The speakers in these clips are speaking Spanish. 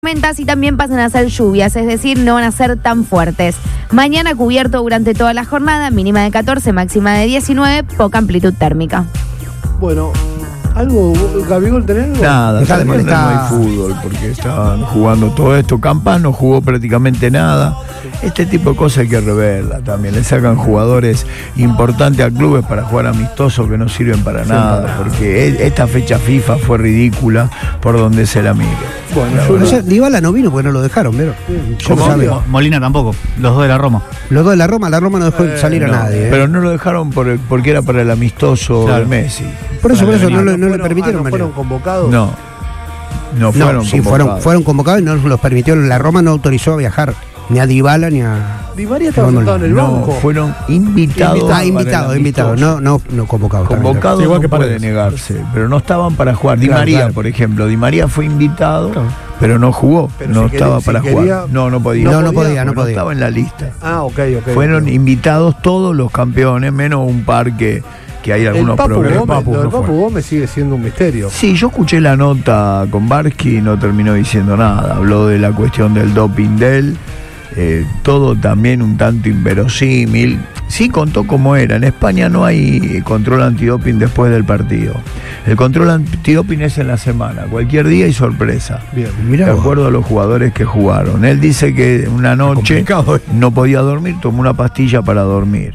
Tormentas y también pasan a ser lluvias, es decir, no van a ser tan fuertes. Mañana cubierto durante toda la jornada, mínima de 14, máxima de 19, poca amplitud térmica. Bueno, ¿algo, Gabigol, tenés algo? Nada, no hay fútbol porque estaban jugando todo esto. Campas no jugó prácticamente nada. Este tipo de cosas hay que reverla también. Le sacan jugadores importantes a clubes para jugar amistosos que no sirven para nada, porque esta fecha FIFA fue ridícula por donde se la mire. Bueno, Dybala no vino porque no lo dejaron, ¿vieron? Molina tampoco, los dos de la Roma. Los dos de la Roma no dejó salir a nadie. Pero no lo dejaron porque era para el amistoso de Messi. Por eso no le permitieron. ¿No fueron convocados? No fueron convocados. Fueron convocados y no los permitió. La Roma no autorizó a viajar ni a Dybala ni a... Di María estaba sentado en el banco. No, fueron invitados. Invitados, no convocados. Convocados igual que puede negarse, pero no estaban para jugar. Di María, por ejemplo. Di María fue invitado, pero no jugó. Pero no estaba para jugar. No podía. No podía. No estaba en la lista. Ok. Fueron invitados todos los campeones, menos un par que hay algunos problemas. El Papu Gómez sigue siendo un misterio. Sí, yo escuché la nota con Barsky y no terminó diciendo nada. Habló de la cuestión del doping de él. Todo también un tanto inverosímil. Sí contó cómo era. En España no hay control antidoping después del partido. El control antidoping es en la semana, cualquier día y sorpresa. Bien, de acuerdo a los jugadores que jugaron. Él dice que una noche no podía dormir, tomó una pastilla para dormir.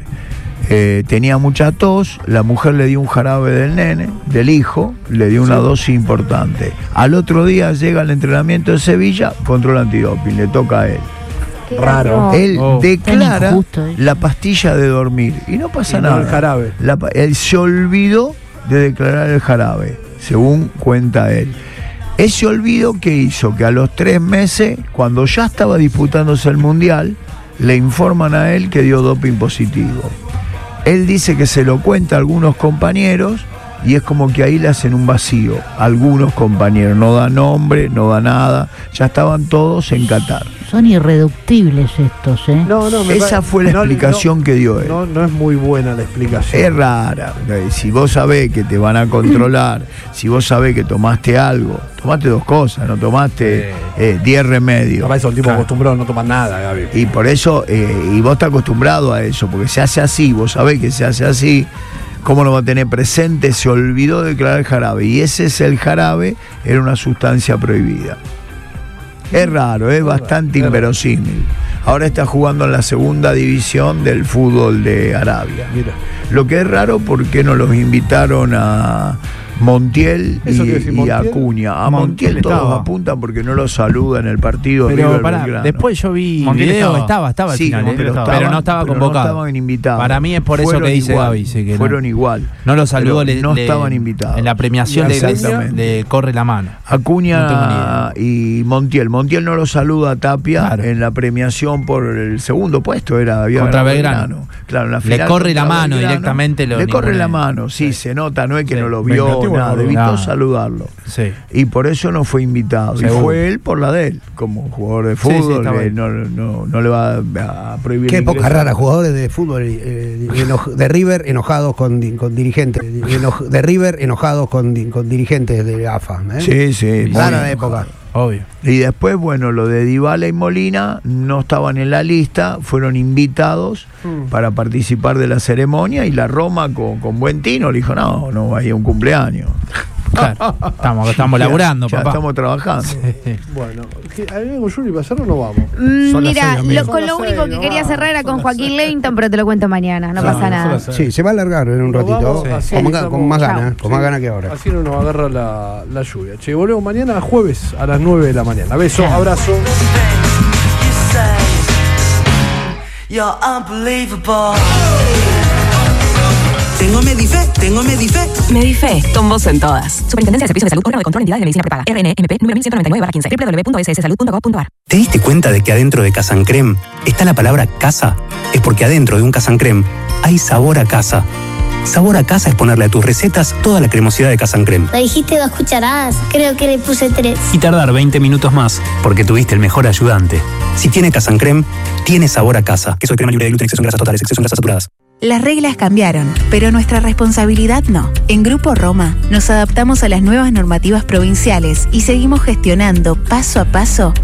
Tenía mucha tos, la mujer le dio un jarabe del nene, del hijo, le dio una dosis importante. Al otro día llega al entrenamiento de Sevilla, control antidoping, le toca a él. Raro. Él declara la pastilla de dormir y no pasa nada. El jarabe. Él se olvidó de declarar el jarabe, según cuenta él. Ese olvido que hizo que a los 3 meses, cuando ya estaba disputándose el mundial, le informan a él que dio doping positivo. Él dice que se lo cuenta a algunos compañeros y es como que ahí le hacen un vacío. Algunos compañeros, no da nombre, no da nada, ya estaban todos en Qatar. Son irreductibles estos, ¿eh? Esa fue la explicación que dio él. No es muy buena la explicación. Es rara. Si vos sabés que te van a controlar, si vos sabés que tomaste algo, tomaste 2 cosas, no tomaste 10 remedios. Para eso el tipo acostumbrado no toma nada, Gaby. Y por eso, y vos estás acostumbrado a eso, porque se hace así, vos sabés que se hace así. ¿Cómo lo va a tener presente? Se olvidó de declarar el jarabe. Y ese es el jarabe, era una sustancia prohibida. Es raro, es bastante inverosímil. Ahora está jugando en la 2ª división del fútbol de Arabia. Mira. Lo que es raro, porque no los invitaron a Montiel y a Acuña. A Montiel todos apuntan porque no lo saluda en el partido. Pero después yo vi Montiel video, estaba al sí, final, pero no estaba convocado. No estaban invitados. Para mí es por eso que dice Gaby. Que fueron igual. No lo saludó, no estaban invitados. En la premiación le corre la mano. Acuña y Montiel. Montiel no lo saluda a Tapia en la premiación por el 2º puesto. Había contra Belgrano. Claro, en la final le corre la mano directamente. Le corre la mano, sí, se nota, no es que no lo vio. Evitó saludarlo. Sí. Y por eso no fue invitado. Seguro. Y fue él por la de él, como jugador de fútbol. No le va a prohibir. Qué época rara, jugadores de fútbol de River enojados con dirigentes. De River enojados con dirigentes de AFA. Sí. Rara época. Obvio. Y después, lo de Dybala y Molina no estaban en la lista, fueron invitados para participar de la ceremonia y la Roma con buen tino le dijo, no vaya a un cumpleaños. Claro, estamos laburando, ya papá. Estamos trabajando. Sí. Bueno, ¿hay con Juli Pizarro o no vamos? Mira, con lo único que quería cerrar era con Joaquín Levington, pero te lo cuento mañana, no pasa nada. Sí, se va a alargar en un ratito, con más ganas que ahora. Así no nos agarra la lluvia. Che, volvemos mañana jueves a las 9 de la mañana. Beso, abrazo. Tengo Medife. Medife, con vos en todas. Superintendencia de Servicios de Salud, órgano de control de entidades de medicina prepaga. RNMP, número 1199/15, www.sssalud.gov.ar. ¿Te diste cuenta de que adentro de Casancrem está la palabra casa? Es porque adentro de un Casancrem hay sabor a casa. Sabor a casa es ponerle a tus recetas toda la cremosidad de Casancrem. Me dijiste 2 cucharadas, creo que le puse 3. Y tardar 20 minutos más, porque tuviste el mejor ayudante. Si tiene Casancrem, tiene sabor a casa. Queso de crema libre de gluten, exceso en grasas totales, exceso en grasas saturadas. Las reglas cambiaron, pero nuestra responsabilidad no. En Grupo Roma nos adaptamos a las nuevas normativas provinciales y seguimos gestionando paso a paso